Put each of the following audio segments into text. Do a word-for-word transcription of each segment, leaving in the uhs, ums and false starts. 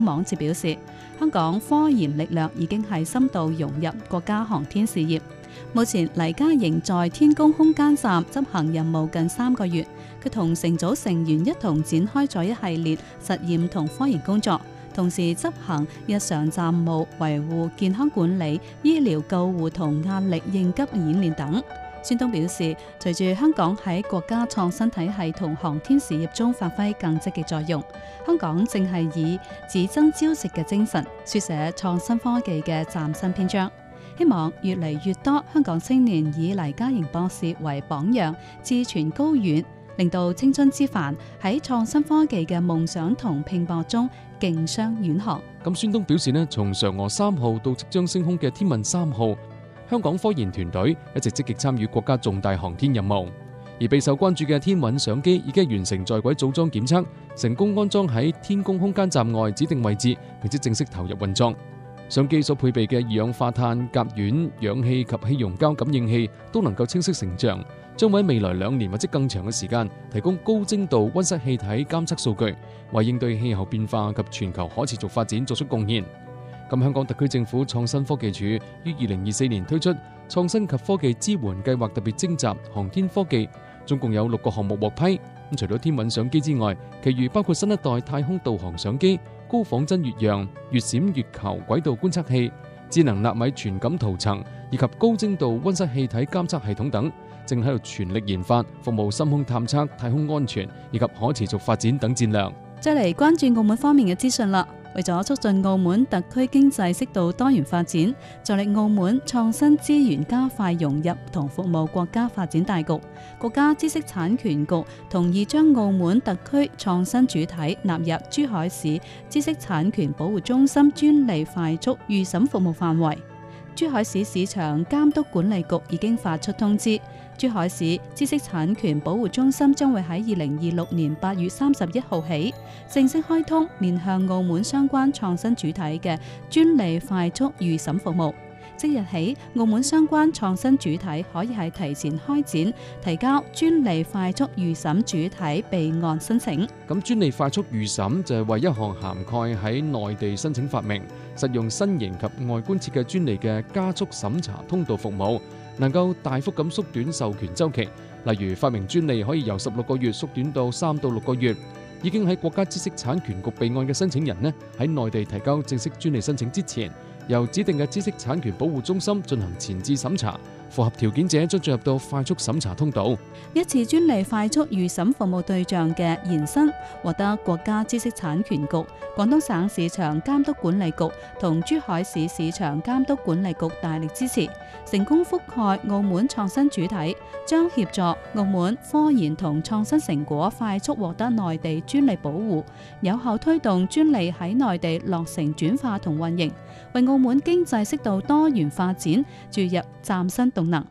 網誌表示，香港科研力量已經係深度融入國家航天事業。目前黎嘉瑩在天宮空間站執行任務近三個月，佢同乘組成員一同展開咗一系列實驗同科研工作，同時執行日常站務、維護健康管理、醫療救護同壓力應急演練等。孫東表示，隨住香港喺國家創新體系同航天事業中發揮更積極作用，香港正係以只爭朝夕嘅精神，書寫創新科技嘅嶄新篇章。希望越嚟越多香港青年以黎嘉瑩博士為榜樣，志存高遠，令到青春之帆喺創新科技嘅夢想同拼搏中競相遠航。 咁孫東表示呢，從嫦娥三號到即將升空嘅天問三號，香港科研團隊一直積極參與國家重大航天任務，而備受關注嘅天韻相機已經完成在軌組裝檢測，成功安裝喺天宮空間站外指定位置，並且正式投入運作。相機所配備嘅二氧化碳、甲烷、氧氣及氣溶膠感應器都能夠清晰成像，將喺未來兩年或者更長嘅時間提供高精度溫室氣體監測數據，為應對氣候變化及全球可持續發展作出貢獻。咁香港特區政府創新科技署於二零二四年推出創新及科技支援計劃特別徵集航天科技，總共有六個項目獲批。咁除咗天韻相機之外，其餘包括新一代太空導航相機、高仿真月樣、月閃月球軌道觀測器、智能納米傳感塗層以及高精度溫室氣體監測系統等，正喺度全力研發，服務深空探測、太空安全以及可持續發展等戰略。 再嚟關注澳門方面嘅資訊啦。為咗促進澳門特區經濟適度多元發展，助力澳門創新資源加快融入同服務國家發展大局，國家知識產權局同意將澳門特區創新主體納入珠海市知識產權保護中心專利快速預審服務範圍。珠海市市場監督管理局已經發出通知，珠海市知識產權保護中心將會喺二零二六年八月三十一號起正式開通面向澳門相關創新主體嘅專利快速預審服務。即日起，澳門相關創新主體可以係提前開展提交專利快速預審主體備案申請。 咁專利快速預審就係為一項涵蓋喺內地申請發明、實用新型及外觀設計專利嘅加速審查通道服務，能夠大幅咁縮短授權週期。例如發明專利可以由十六個月縮短到三到六個月。已經喺國家知識產權局備案嘅申請人呢，喺內地提交正式專利申請之前，由指定嘅知識產權保護中心進行前置審查，符合條件者將進入到快速審查通道。 一次專利快速預審服務對象嘅延伸，獲得國家知識產權局、廣東省市場監督管理局同珠海市市場監督管理局大力支持，成功覆蓋澳門創新主體，將協助澳門科研同創新成果快速獲得內地專利保護，有效推動專利喺內地落成轉化同運營，為澳門經濟適度多元發展注入嶄新動能。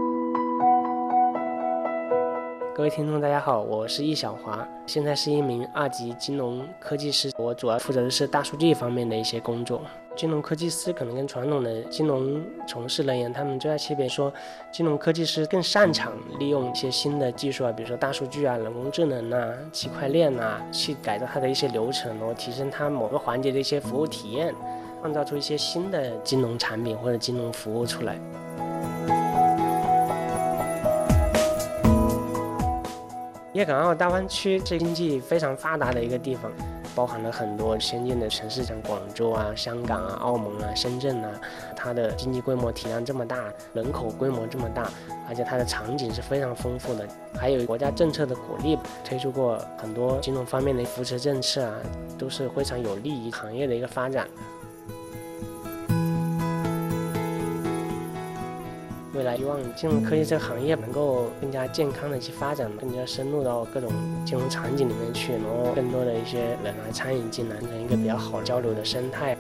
各位聽眾大家好，我是易小華，現在是一名二級金融科技師，我主要負責的是大數據方面的一些工作。金融科技師可能跟傳統的金融從事人員，他們最大區別說，金融科技師更擅長利用一些新的技術啊，比如說大數據啊、人工智能啊、區塊鏈啊，去改造它的一些流程，然後提升它某個環節的一些服務體驗，創造出一些新的金融產品或者金融服務出來。粵港澳大灣區是經濟非常發達的一個地方，包含了很多先進的城市，像廣州啊、香港啊、澳門啊、深圳啊，它的經濟規模體量這麼大，人口規模這麼大，而且它的場景是非常豐富的，還有國家政策的鼓勵，推出過很多金融方面的扶持政策啊，都是非常有利於行業的一個發展。未來希望金融科技這個行業能夠更加健康的去發展，更加深入到各種金融場景裡面去，然後更多的一些人來參與進來，成一個比較好交流的生態。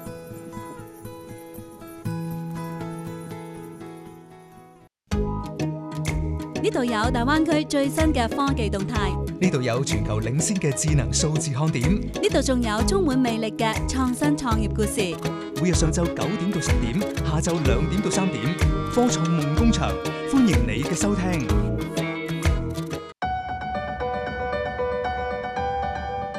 呢度有大灣區最新嘅科技動態， 呢度有全球領先嘅智能數字看點， 呢度仲有充滿魅力嘅創新創業故事。 每日上晝九點到十點，下晝兩點到三點，科創夢工場，歡迎你嘅收聽。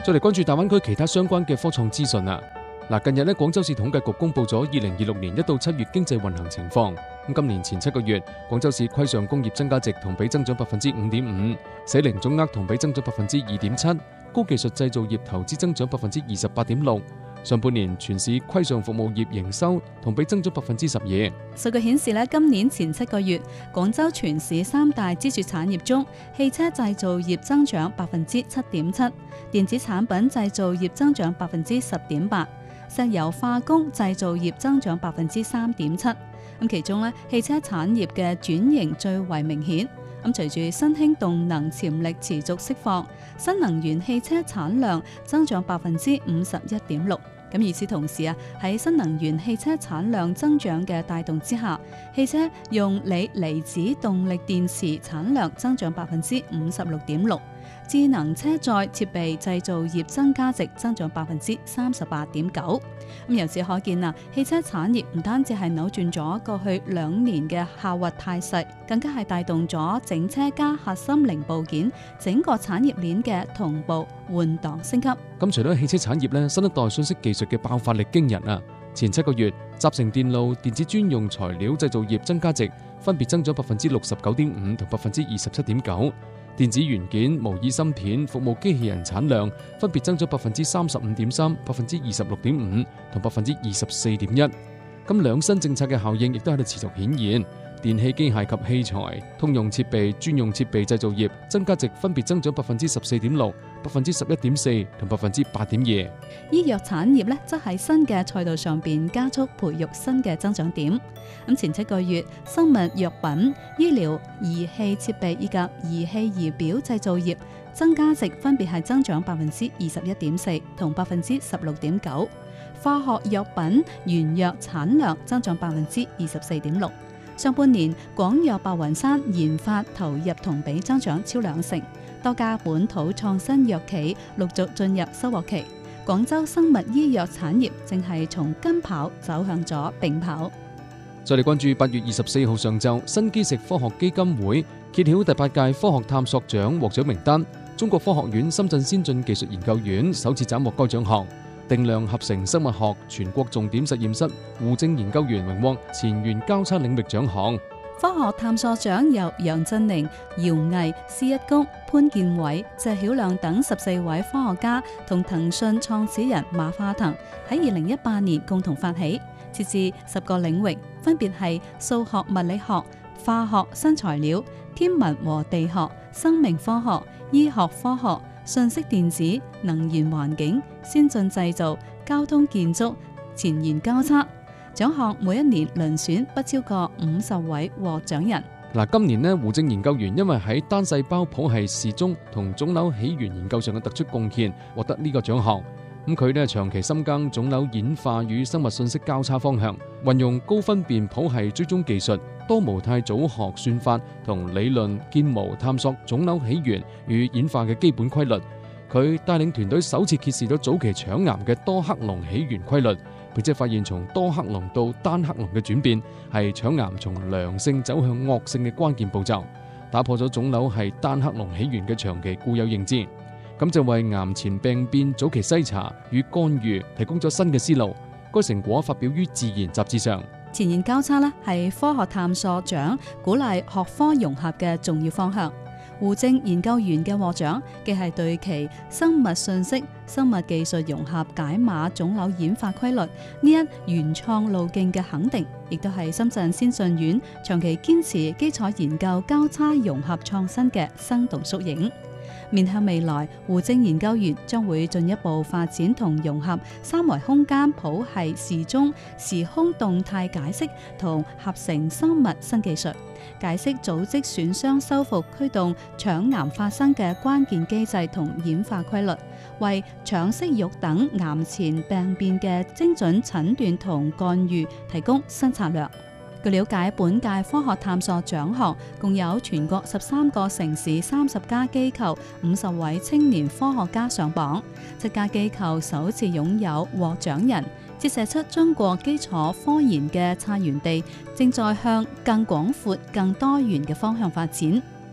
再嚟關注大灣區其他相關嘅科創資訊啊！嗱，近日咧，廣州市統計局公布咗二零二六年一到七月經濟運行情況。咁今年前七個月，廣州市規上工業增加值同比增長百分之五點五，社零總額同比增長百分之二點七，高技術製造業投資增長百分之二十八點六。上半年全市規上服務業營收同比增長百分之十二。 數據顯示咧，今年前七個月，廣州全市三大支柱產業中，汽車製造業增長百分之七點七，電子產品製造業增長百分之十點八。石油化工製造業增長百分之三點七，咁其中咧，汽車產業嘅轉型最為明顯。咁隨住新興動能潛力持續釋放，新能源汽車產量增長百分之五十一點六。咁與此同時啊，喺新能源汽車產量增長嘅帶動之下，汽車用鋰離子動力電池產量增長百分之五十六點六，智能車載設備製造業增加值增長百分之三十八點九。咁由此可見啊，汽車產業唔單止係扭轉咗過去兩年嘅下滑態勢，更加係帶動咗整車加核心零部件整個產業鏈嘅同步換檔升級。 咁除咗汽車產業咧，新一代信息技術嘅爆發力驚人啊！前七個月，集成電路、電子專用材料製造業增加值分別增長百分之六十九點五同百分之二十七點九。電子元件、模擬芯片、服務機器人產量分別增長百分之三十五點三、百分之二十六點五同百分之二十四點一。咁兩新政策嘅效應亦都喺度持續顯現。電氣機械及器材、通用設備、專用設備製造業增加值分別增長百分之十四點六、百分之十一點四同百分之八點二。 醫藥產業咧，則喺新嘅賽道上邊加速培育新嘅增長點。咁前七個月，生物藥品、醫療儀器設備以及儀器儀表製造業增加值分別係增長百分之二十一點四同百分之十六點九。化學藥品原藥產量增長百分之二十四點六。上半年，廣藥白雲山研發投入同比增長超兩成，多家本土創新藥企陸續進入收穫期。廣州生物醫藥產業正係從跟跑走向咗並跑。 再嚟關注八月二十四號上晝，新基石科學基金會揭曉第八屆科學探索獎獲獎名單，中國科學院深圳先進技術研究院首次斬獲該獎項。定量合成生物學全國重點實驗室胡正研究員榮獲前沿交叉領域獎項。 科學探索獎由楊振寧、姚毅、施一谷、潘建偉、謝曉亮等十四位科學家同騰訊創始人馬化騰喺二零一八年共同發起，設置十個領域，分別係數學物理學、化學新材料、天文和地學、生命科學、醫學科學、信息電子、能源環境、先進製造、交通建築、前沿交叉。獎項每一年遴選不超過五十位獲獎人。 嗱，今年呢，胡正研究員因為喺單細胞譜系時鐘同腫瘤起源研究上嘅突出貢獻，獲得呢個獎項。咁佢呢長期深耕腫瘤演化與生物信息交叉方向，運用高分辨譜系追蹤技術、多模態組學算法同理論建模探索腫瘤起源與演化嘅基本規律。佢帶領團隊首次揭示咗早期腸癌嘅多克隆起源規律，並且發現從多克隆到單克隆嘅轉變係腸癌從良性走向惡性嘅關鍵步驟，打破咗腫瘤係單克隆起源嘅長期固有認知。咁就為癌前病變早期篩查與干預提供咗新嘅思路。該成果發表於《自然》雜誌上。 前沿交叉呢係科學探索獎鼓勵學科融合嘅重要方向。胡正研究員嘅獲獎，既係對其生物信息、生物技術融合解碼腫瘤演化規律呢一原創路徑嘅肯定，亦都係深圳先進院長期堅持基礎研究交叉融合創新嘅生動縮影。面向未來，胡正研究員將會進一步發展同融合三維空間譜系時鐘、時空動態解析同合成生物新技術，解釋組織損傷修復驅動腸癌發生嘅關鍵機制同演化規律，為腸息肉等癌前病變嘅精準診斷同干預提供新策略。據了解，本屆科學探索獎項共有全國十三個城市、三十家機構、五十位青年科學家上榜，七家機構首次擁有獲獎人，折射出中國基礎科研嘅策源地正在向更廣闊、更多元嘅方向發展。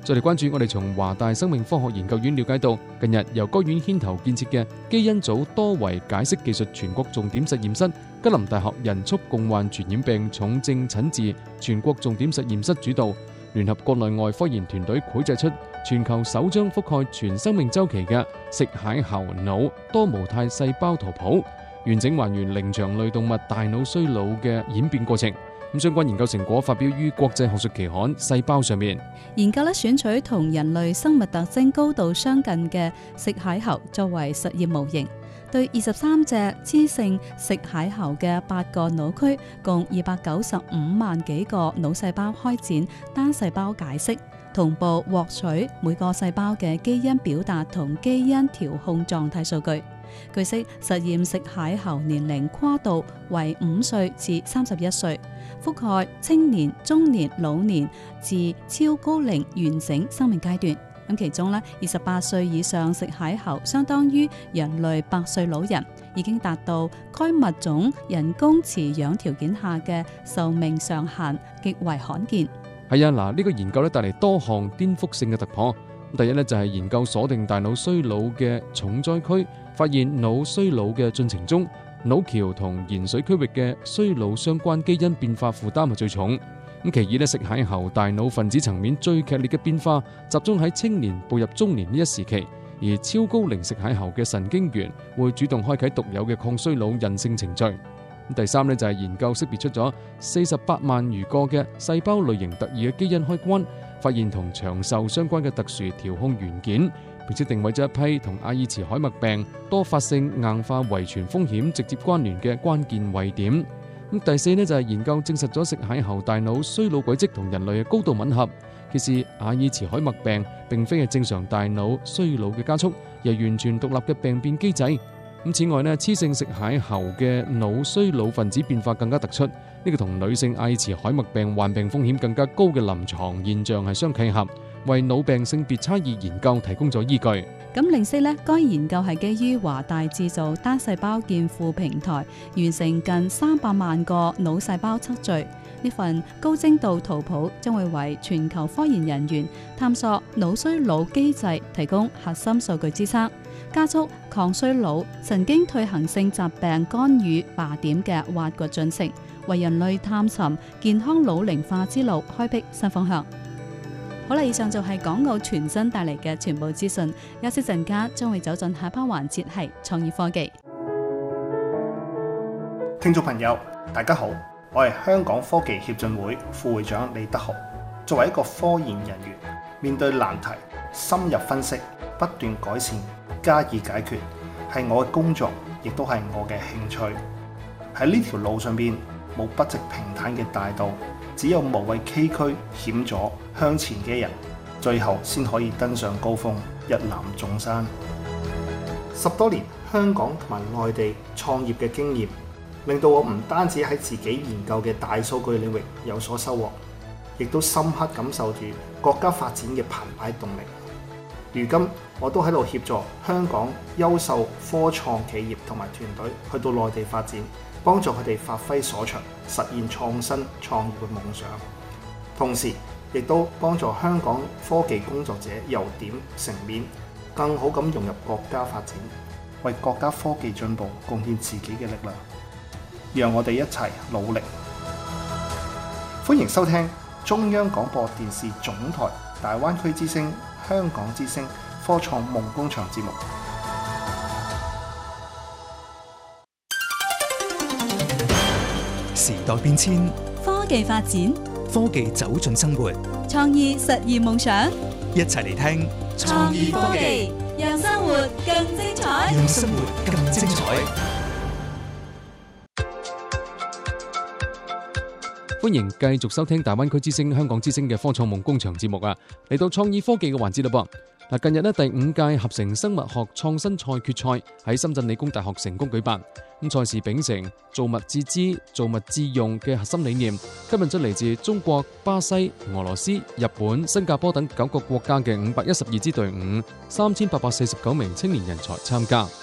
再嚟關注我哋從華大生命科學研究院了解到，近日由該院牽頭建設嘅基因組多維解析技術全國重點實驗室，吉林大學人畜共患傳染病重症診治全國重點實驗室主導，聯合國內外科研團隊繪製出全球首張覆蓋全生命週期嘅食蟹猴腦多模態細胞圖譜，完整還原靈長類動物大腦衰老嘅演變過程。咁相關研究成果發表於國際學術期刊《細胞》上面。 研究咧選取同人類生物特徵高度相近嘅食蟹猴作為實驗模型，對二十三隻雌性食蟹猴嘅八個腦區，共二百九十五萬幾個腦細胞開展單細胞解析，同步獲取每個細胞嘅基因表達同基因調控狀態數據。據悉，實驗食蟹猴年齡跨度為五歲至三十一歲，覆蓋青年、中年、老年至超高齡完整生命階段。咁其中咧，二十八歲以上食蟹猴相當於人類百歲老人，已經達到該物種人工飼養條件下嘅壽命上限，極為罕見。 係啊，嗱，呢個研究咧帶嚟多項顛覆性嘅突破。第一咧就係研究鎖定大腦衰老嘅重災區，發現腦衰老嘅進程中，腦橋同延髓區域嘅衰老相關基因變化負擔係最重。咁其二咧，食蟹猴大腦分子層面最劇烈嘅變化集中喺青年步入中年呢一時期，而超高齡食蟹猴嘅神經元會主動開啟獨有嘅抗衰老韌性程序。第三咧就係研究識別出咗四十八萬餘個嘅細胞類型特異嘅基因開關，發現同長壽相關嘅特殊調控元件，並且定位咗一批同阿爾茨海默病多發性硬化遺傳風險直接關聯嘅關鍵位點。咁第四呢，就係研究證實咗食蟹猴大腦衰老軌跡同人類嘅高度吻合，其實阿爾茨海默病並非係正常大腦衰老嘅加速，而係完全獨立嘅病變機制。咁此外呢，雌性食蟹猴嘅腦衰老分子變化更加突出，呢、這個同女性阿爾茨海默病患病風險更加高嘅臨床現象係相契合，為腦病性別差異研究提供咗依據。 咁另識呢，該研究係基於華大製造單細胞建庫平台，完成近三百萬個腦細胞測序。呢份高精度圖譜將會為全球科研人員探索腦衰老機制提供核心數據支撐，加速抗衰老、神經退行性疾病干預靶點嘅挖掘進程，為人類探尋健康老齡化之路開闢新方向。好啦，以上就係港澳傳真帶嚟嘅全部資訊。休息陣間將會走進下一 part 環節，係創意科技。 聽眾朋友，大家好，我係香港科技協進會副會長李德豪。作為一個科研人員，面對難題，深入分析，不斷改善，加以解決，係我嘅工作，亦都係我嘅興趣。喺呢條路上邊，冇筆直平坦嘅大道，只有無畏崎嶇險阻向前嘅人，最後先可以登上高峰，一覽眾山。十多年香港同埋內地創業嘅經驗，令到我唔單止喺自己研究嘅大數據領域有所收穫，亦都深刻感受住國家發展嘅澎湃動力。如今我都喺度協助香港優秀科創企業同埋團隊去到內地發展，幫助佢哋發揮所長，實現創新創業嘅夢想。同時亦都幫助香港科技工作者由點成面，更好咁融入國家發展，為國家科技進步貢獻自己嘅力量。讓我哋一齊努力。歡迎收聽中央廣播電視總台大灣區之聲、香港之聲科創夢工場節目。 時代變遷， 科技發展， 科技走進生活， 創意實現夢想。 一齊嚟聽創意科技，讓生活更精彩。 讓生活更精彩。 歡迎繼續收聽大灣區之聲、香港之聲嘅科創夢工場節目啊！嚟到創意科技嘅環節啦噃。嗱，近日咧第五屆合成生物學創新賽決賽喺深圳理工大學成功舉辦。咁賽事秉承造物致知、造物致用嘅核心理念，吸引咗嚟自中國、巴西、俄羅斯、日本、新加坡等九個國家嘅五百一十二支隊伍、三千八百四十九名青年人才參加。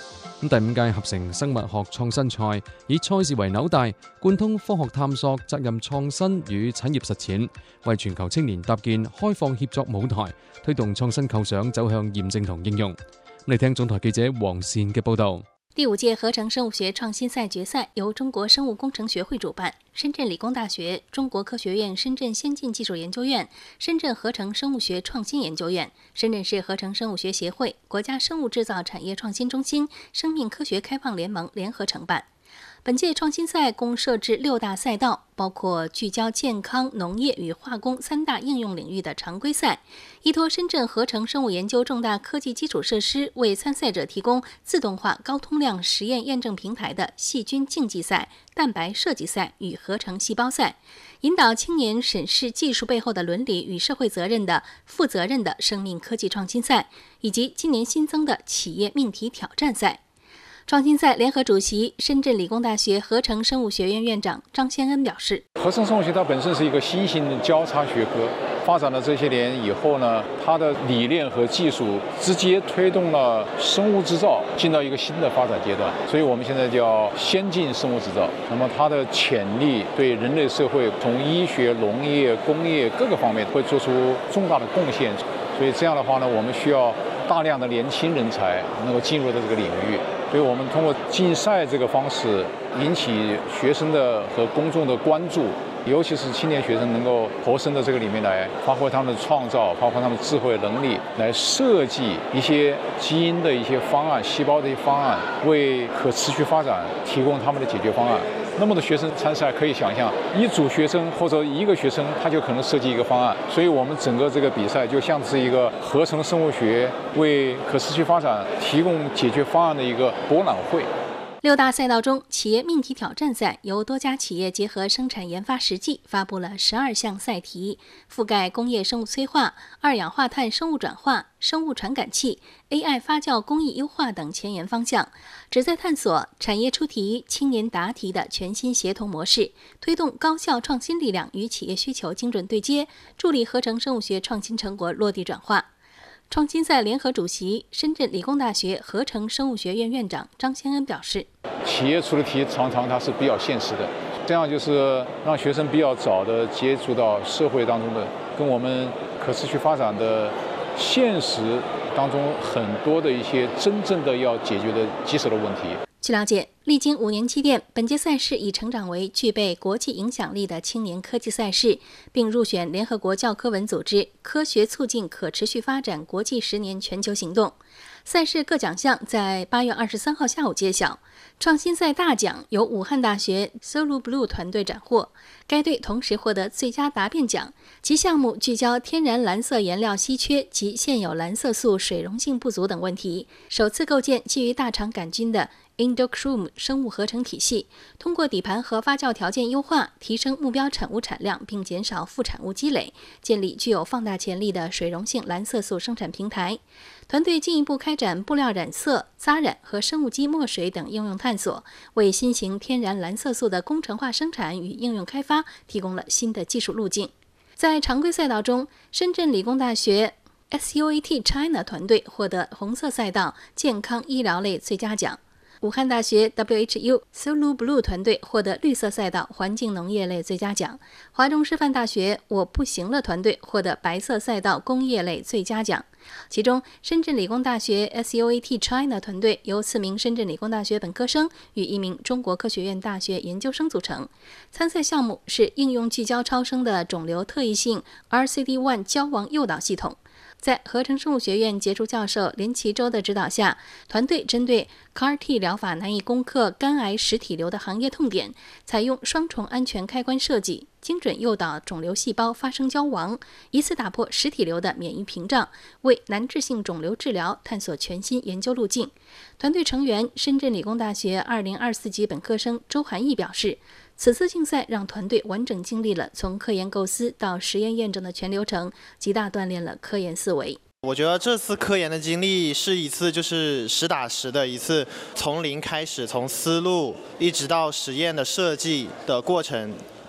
咁第五屆合成生物學創新賽以賽事為紐帶，貫通科學探索、責任創新與產業實踐，為全球青年搭建開放協作舞台，推動創新構想走向驗證同應用。嚟聽總台記者黃善嘅報導。 第五屆合成生物學創新賽決賽由中國生物工程學會主辦，深圳理工大學、中國科學院深圳先進技術研究院、深圳合成生物學創新研究院、深圳市合成生物學協會、國家生物製造產業創新中心、生命科學開放聯盟聯合承辦。本屆創新賽共設置六大賽道，包括聚焦健康、農業與化工三大應用領域的常規賽，依託深圳合成生物研究重大科技基礎設施，為參賽者提供自動化高通量實驗驗證平台的細菌競技賽、蛋白設計賽與合成細胞賽，引導青年審視技術背後的倫理與社會責任的負責任的生命科技創新賽，以及今年新增的企業命題挑戰賽。創新賽聯合主席、深圳理工大學合成生物學院院長張先恩表示， 合成生物學它本身是一個新型的交叉學科，發展了這些年以後呢，它的理念和技術直接推動了生物製造進到一個新的發展階段，所以我們現在叫先進生物製造。那麼它的潛力對人類社會從醫學、農業、工業各個方面會做出重大的貢獻，所以這樣的話呢，我們需要大量的年輕人才能夠進入到這個領域。所以我們通過競賽這個方式引起學生的和公眾的關注，尤其是青年學生能夠投身到這個裡面來，發揮他們的創造，發揮他們智慧能力，來設計一些基因的一些方案、細胞的一些方案，為可持續發展提供他們的解決方案。那麼的學生參賽，可以想象一組學生或者一個學生，他就可能設計一個方案。所以我們整個這個比賽就像是一個合成生物學為可持續發展提供解決方案的一個博覽會。 六大賽道中，企業命題挑戰賽由多家企業結合生產研發實際，發布了十二項賽題，覆蓋工業生物催化、二氧化碳生物轉化、生物傳感器、A I 發酵工藝優化等前沿方向，旨在探索產業出題、青年答題的全新協同模式，推動高效創新力量與企業需求精準對接，助力合成生物學創新成果落地轉化。創新賽聯合主席、深圳理工大學合成生物學院院長張先恩表示， 企業出的題常常它是比較現實的，這樣就是讓學生比較早的接觸到社會當中的跟我們可持續發展的現實當中很多的一些真正的要解決的棘手的問題。 據了解，歷經五年積澱，本屆賽事已成長為具備國際影響力的青年科技賽事，並入選聯合國教科文組織科學促進可持續發展國際十年全球行動。賽事各獎項在八月二十三號下午揭曉。創新賽大獎由武漢大學 SoluBlue 團隊斬獲，該隊同時獲得最佳答辯獎。其項目聚焦天然藍色顏料稀缺及現有藍色素水溶性不足等問題，首次構建基於大腸桿菌的 Endochrome 生物合成體系，通過底盤和發酵條件優化，提升目標產物產量，並減少副產物積累，建立具有放大潛力的水溶性藍色素生產平台。團隊進一步開展布料染色、紮染和生物基墨水等應用探索，為新型天然藍色素的工程化生產與應用開發提供了新的技術路徑。在常規賽道中，深圳理工大學 S U A T China 團隊獲得紅色賽道健康醫療類最佳獎。武漢大學 W H U SoluBlue 團隊獲得綠色賽道環境農業類最佳獎，華中師範大學我不行了團隊獲得白色賽道工業類最佳獎。其中，深圳理工大學 S U A T China 團隊由四名深圳理工大學本科生與一名中國科學院大學研究生組成。參賽項目是應用聚焦超聲的腫瘤特異性 R C D 一 膠王誘導系統。在合成生物學院傑出教授連其洲的指導下，團隊針對 C A R T 療法難以攻克肝癌實體瘤的行業痛點，採用雙重安全開關設計，精準誘導腫瘤細胞發生膠亡，以此打破實體瘤的免疫屏障，為難治性腫瘤治療探索全新研究路徑。團隊成員深圳理工大學二零二四級本科生周涵義表示，此次競賽讓團隊完整經歷了從科研構思到實驗驗證的全流程，極大鍛鍊了科研思維。 我覺得這次科研的經歷是一次就是實打實的一次，從零開始，從思路一直到實驗的設計的過程。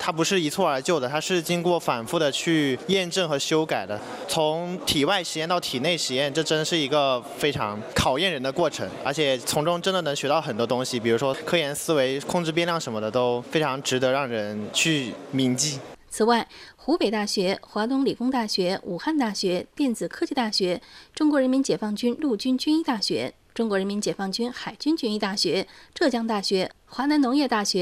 它不是一蹴而就的，它是经过反复的去验证和修改的。从体外实验到体内实验，这真是一个非常考验人的过程，而且从中真的能学到很多东西，比如说科研思维、控制变量什么的，都非常值得让人去铭记。 此外，湖北大学、华东理工大学、武汉大学、电子科技大学、中国人民解放军陆军军医大学、中国人民解放军海军军医大学、浙江大学、华南农业大学